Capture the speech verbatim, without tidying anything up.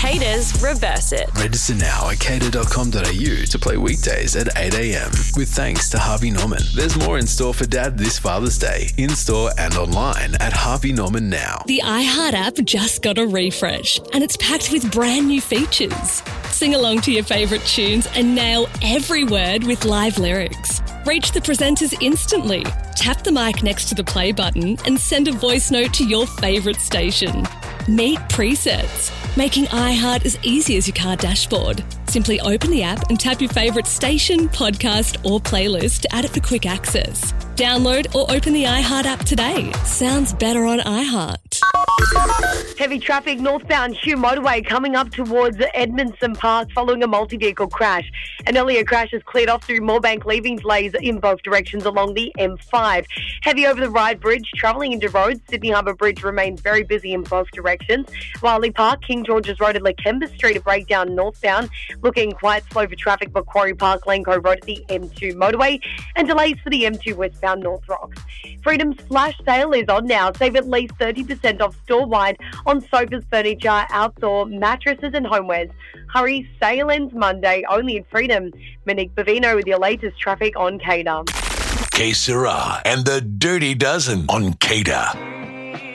Cater's Reverse It. Register now at cater dot com dot a u to play weekdays at eight a.m. with thanks to Harvey Norman. There's more in store for Dad this Father's Day, in-store and online at Harvey Norman now. The iHeart app just got a refresh and it's packed with brand new features. Sing along to your favourite tunes and nail every word with live lyrics. Reach the presenters instantly. Tap the mic next to the play button and send a voice note to your favourite station. Meet presets, making iHeart as easy as your car dashboard. Simply open the app and tap your favourite station, podcast or playlist to add it for quick access. Download or open the iHeart app today. Sounds better on iHeart. Heavy traffic northbound Hugh Motorway coming up towards Edmondson Park following a multi-vehicle crash. An earlier crash has cleared off through Moorebank, leaving delays in both directions along the M five. Heavy over the Ryde Bridge, travelling into roads. Sydney Harbour Bridge remains very busy in both directions. Wiley Park, King George's Road and Lakemba Street are breakdown northbound. Looking quite slow for traffic, Macquarie Park, Lanco Road at the M two motorway. And delays for the M two westbound North Rocks. Freedom's flash sale is on now. Save at least thirty percent off store-wide on sofas, furniture, outdoor, mattresses and homewares. Hurry, sale ends Monday, only at Freedom. Monique Bavino with your latest traffic on Cater. K Sarah and the Dirty Dozen on Cater.